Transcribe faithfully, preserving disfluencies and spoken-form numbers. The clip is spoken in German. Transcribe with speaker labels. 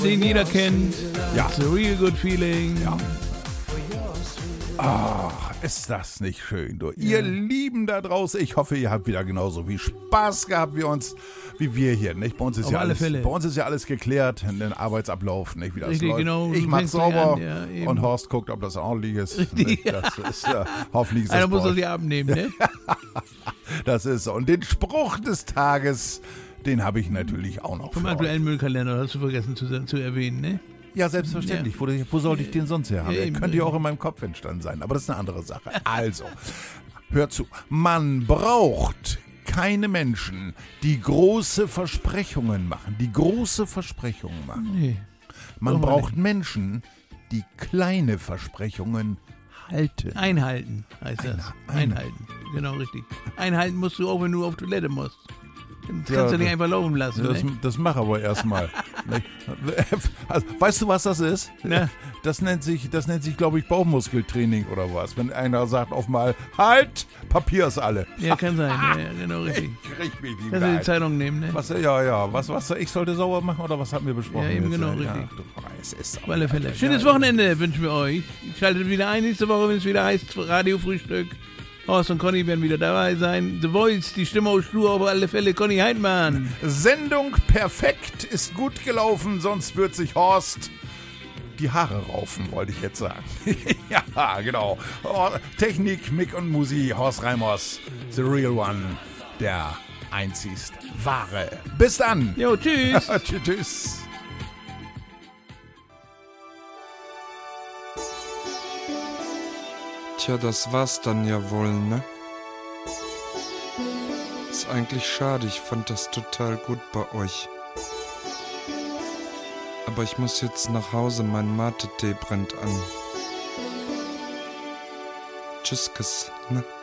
Speaker 1: den jeder kennt.
Speaker 2: Ja.
Speaker 1: It's a real good feeling.
Speaker 2: Ja. Ach, ist das nicht schön, du. Ihr Lieben da draußen, ich hoffe, ihr habt wieder genauso viel Spaß gehabt wie uns, wie wir hier, nicht? Bei uns ist
Speaker 1: Auf
Speaker 2: ja
Speaker 1: alle
Speaker 2: alles,
Speaker 1: Fälle.
Speaker 2: bei uns ist ja alles geklärt, den Arbeitsablauf, nicht? Wie das
Speaker 1: Richtig,
Speaker 2: läuft.
Speaker 1: genau,
Speaker 2: Ich
Speaker 1: du
Speaker 2: mach
Speaker 1: fängst
Speaker 2: sauber
Speaker 1: gleich an, ja, eben.
Speaker 2: und Horst guckt, ob das ordentlich ist.
Speaker 1: Richtig,
Speaker 2: Nicht? Das ist äh, hoffentlich ist das
Speaker 1: Einer
Speaker 2: bei
Speaker 1: muss das
Speaker 2: euch.
Speaker 1: ja abnehmen, ne?
Speaker 2: Das ist so. Und den Spruch des Tages, den habe ich natürlich auch noch
Speaker 1: Vom
Speaker 2: für euch.
Speaker 1: aktuellen Müllkalender, hast du vergessen zu, zu erwähnen, ne?
Speaker 2: Ja, selbstverständlich. Wo, wo sollte ich den sonst her haben?
Speaker 1: Ja,
Speaker 2: Der
Speaker 1: eben.
Speaker 2: könnte ja auch in meinem Kopf entstanden sein, aber das ist eine andere Sache. Also, hört zu. Man braucht keine Menschen, die große Versprechungen machen, die große Versprechungen machen.
Speaker 1: Nee.
Speaker 2: Man
Speaker 1: brauchen wir
Speaker 2: braucht Menschen, die kleine Versprechungen halten.
Speaker 1: Einhalten heißt das.
Speaker 2: Ein-
Speaker 1: Einhalten. Genau, richtig. Einhalten musst du auch, wenn du auf Toilette musst. Das
Speaker 2: Ja,
Speaker 1: kannst du nicht
Speaker 2: das-
Speaker 1: einfach laufen lassen,
Speaker 2: Das,
Speaker 1: ne?
Speaker 2: das mach aber erstmal. Also, weißt du, was das ist?
Speaker 1: Na?
Speaker 2: Das nennt sich, das nennt sich, glaube ich, Bauchmuskeltraining oder was. Wenn einer sagt auf mal, halt, Papier ist alle.
Speaker 1: Ja, kann sein. Ja, ja, genau, richtig.
Speaker 2: Ich krieg mich nicht
Speaker 1: Kannst du die
Speaker 2: mehr.
Speaker 1: Zeitung nehmen, ne?
Speaker 2: Was, ja, ja, was, was, ich sollte sauber machen oder was hatten wir besprochen?
Speaker 1: Ja, eben
Speaker 2: jetzt?
Speaker 1: genau,
Speaker 2: ja,
Speaker 1: richtig.
Speaker 2: du, es ist
Speaker 1: Auf alle Fälle. Schönes Wochenende wünschen wir euch. Schaltet wieder ein nächste Woche, wenn es wieder heißt Radiofrühstück. Horst und Conny werden wieder dabei sein. The Voice, die Stimme aus Schlur, auf alle Fälle Conny Heidmann.
Speaker 2: Sendung perfekt, ist gut gelaufen, sonst wird sich Horst die Haare raufen, wollte ich jetzt sagen. Ja, genau. Oh, Technik, Mick und Musi, Horst Reimers, the real one, der einzigst wahre. Bis dann.
Speaker 1: Jo, tschüss.
Speaker 2: Tschüss, tschüss.
Speaker 3: Tja, das war's dann ja wohl, ne? Ist eigentlich schade, ich fand das total gut bei euch. Aber ich muss jetzt nach Hause, mein Mate-Tee brennt an. Tschüss, Kiss, ne?